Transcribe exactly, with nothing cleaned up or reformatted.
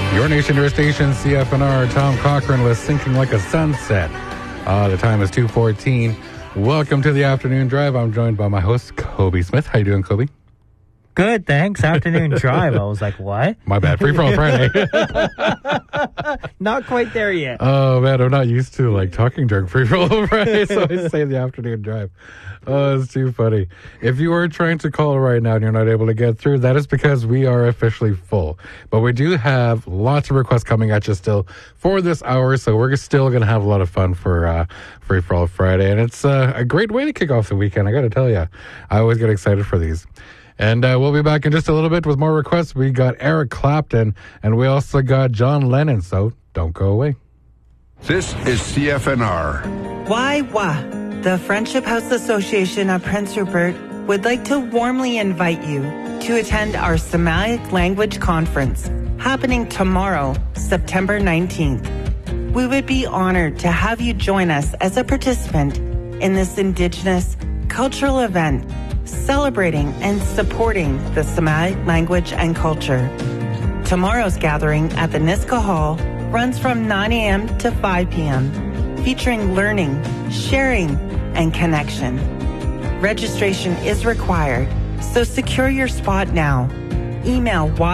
Your nation, your station, C F N R. Tom Cochran was sinking like a sunset. Uh, the time is two fourteen. Welcome to the afternoon drive. I'm joined by my host, Kobe Smith. How you doing, Kobe? Good, thanks. Afternoon drive. I was like, what? My bad. Free for all Friday. Not quite there yet. Oh, man. I'm not used to, like, talking during free for all Friday, so I say the afternoon drive. Oh, it's too funny. If you are trying to call right now and you're not able to get through, that is because we are officially full. But we do have lots of requests coming at you still for this hour, so we're still going to have a lot of fun for uh, Free for All Friday. And it's uh, a great way to kick off the weekend, I got to tell you. I always get excited for these. And uh, we'll be back in just a little bit with more requests. We got Eric Clapton, and we also got John Lennon, so don't go away. This is C F N R. Why, wah. The Friendship House Association of Prince Rupert would like to warmly invite you to attend our Semitic Language Conference happening tomorrow, September nineteenth. We would be honored to have you join us as a participant in this Indigenous cultural event celebrating and supporting the Semitic language and culture. Tomorrow's gathering at the Niska Hall runs from nine a.m. to five p.m., featuring learning, sharing, and connection. Registration is required, so secure your spot now. Email